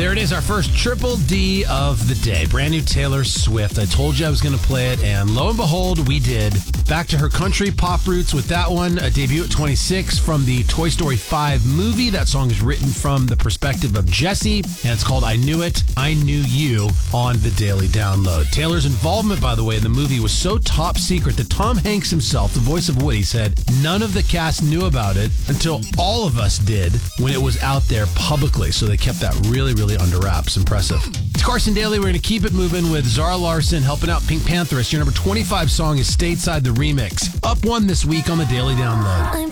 There it is, our first Triple D of the day. Brand new Taylor Swift. I told you I was going to play it, and lo and behold, we did. Back to her country pop roots with that one. A debut at 26 from the Toy Story 5 movie. That song is written from the perspective of Jessie, and it's called I Knew It, I Knew You on the Daily Download. Taylor's involvement, by the way, in the movie was so top secret that Tom Hanks himself, the voice of Woody, said none of the cast knew about it until all of us did when it was out there publicly. So they kept that really, really under wraps. Impressive. It's Carson Daly. We're going to keep it moving with Zara Larsson helping out Pink Pantheress. Your number 25 song is Stateside, the remix. Up one this week on the Daily Download.